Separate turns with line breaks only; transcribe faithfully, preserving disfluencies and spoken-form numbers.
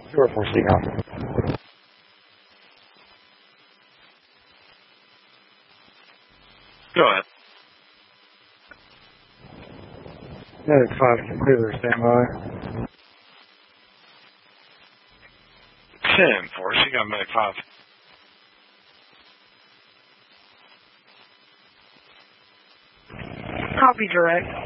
Zero four Seagull.
Go ahead.
Medic five, completely standby.
ten four, you got Medic five.
Copy direct.